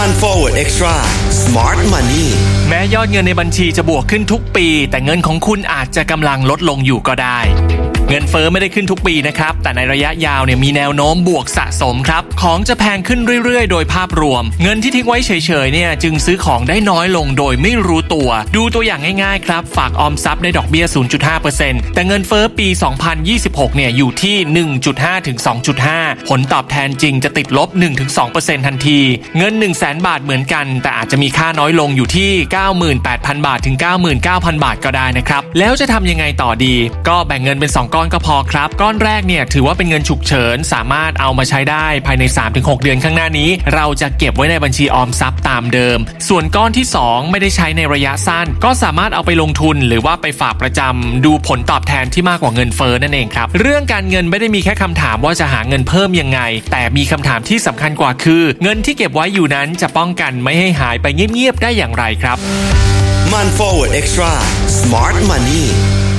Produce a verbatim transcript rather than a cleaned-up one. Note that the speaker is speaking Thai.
มัน Forward Extra Smart Money แม้ยอดเงินในบัญชีจะบวกขึ้นทุกปีแต่เงินของคุณอาจจะกำลังลดลงอยู่ก็ได้เงินเฟ้อไม่ได้ขึ้นทุกปีนะครับแต่ในระยะยาวเนี่ยมีแนวโน้มบวกสะสมครับของจะแพงขึ้นเรื่อยๆโดยภาพรวมเงินที่ทิ้งไว้เฉยๆเนี่ยจึงซื้อของได้น้อยลงโดยไม่รู้ตัวดูตัวอย่างง่ายๆครับฝากออมทรัพย์ได้ดอกเบี้ย ศูนย์จุดห้าเปอร์เซ็นต์ แต่เงินเฟ้อปี สองพันยี่สิบหก เนี่ยอยู่ที่ หนึ่งจุดห้า ถึง สองจุดห้า ผลตอบแทนจริงจะติดลบ หนึ่งถึงสองเปอร์เซ็นต์ ทันทีเงิน หนึ่งแสน บาทเหมือนกันแต่อาจจะมีค่าน้อยลงอยู่ที่ เก้าหมื่นแปดพัน บาทถึง เก้าหมื่นเก้าพัน บาทก็ได้นะครับแล้วจะทำยังไงต่อดีก็แบ่งเงินเป็นสองก้อนก็พอครับก้อนแรกเนี่ยถือว่าเป็นเงินฉุกเฉินสามารถเอามาใช้ได้ภายใน สามถึงหก เดือนข้างหน้านี้เราจะเก็บไว้ในบัญชีออมทรัพย์ตามเดิมส่วนก้อนที่สองไม่ได้ใช้ในระยะสั้นก็สามารถเอาไปลงทุนหรือว่าไปฝากประจำดูผลตอบแทนที่มากกว่าเงินเฟ้อนั่นเองครับเรื่องการเงินไม่ได้มีแค่คำถามว่าจะหาเงินเพิ่มยังไงแต่มีคำถามที่สำคัญกว่าคือเงินที่เก็บไว้อยู่นั้นจะป้องกันไม่ให้หายไปเงียบๆได้อย่างไรครับมัน Forward Extra Smart Money